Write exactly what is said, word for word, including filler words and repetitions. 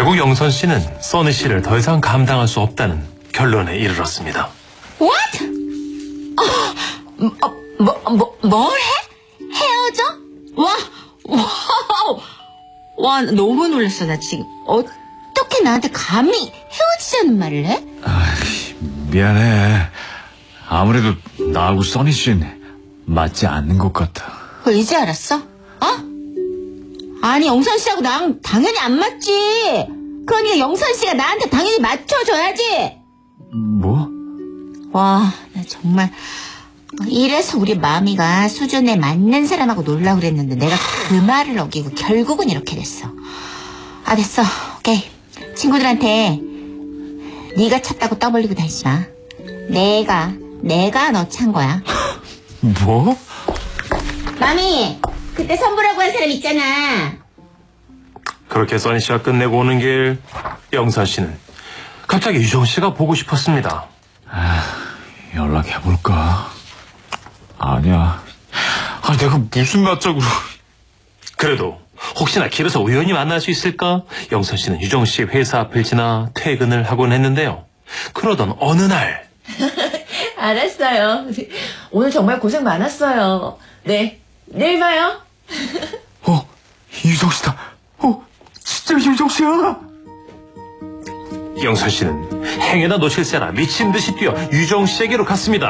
결국 영선 씨는 써니 씨를 더 이상 감당할 수 없다는 결론에 이르렀습니다. What? 어, 어, 뭐, 뭐, 뭘 해? 헤어져? 와, 와우. 와, 너무 놀랐어, 나 지금. 어떻게 나한테 감히 헤어지자는 말을 해? 아, 미안해. 아무래도 나하고 써니 씨는 맞지 않는 것 같아. 그걸 이제 알았어? 어? 아니, 영선 씨하고 나랑 당연히 안 맞지. 그러니까 영선 씨가 나한테 당연히 맞춰줘야지. 뭐? 와, 나 정말 이래서 우리 마미가 수준에 맞는 사람하고 놀라고 그랬는데 내가 그 말을 어기고 결국은 이렇게 됐어. 아, 됐어. 오케이. 친구들한테 네가 찼다고 떠벌리고 다니지 마. 내가 내가 너 찬 거야. 뭐? 마미, 그때 선물하고 한 사람 있잖아. 그렇게 써니 씨가 끝내고 오는 길 영선 씨는 갑자기 유정 씨가 보고 싶었습니다. 아, 연락해볼까? 아니야. 아, 내가 무슨 낯짝으로. 그래도 혹시나 길에서 우연히 만날 수 있을까? 영선 씨는 유정 씨의 회사 앞을 지나 퇴근을 하곤 했는데요. 그러던 어느 날 알았어요. 오늘 정말 고생 많았어요. 네, 내일 봐요. 어, 유정 씨다. 어, 진짜 유정 씨야. 영선 씨는 행여나 놓칠세라 미친 듯이 뛰어 유정 씨에게로 갔습니다.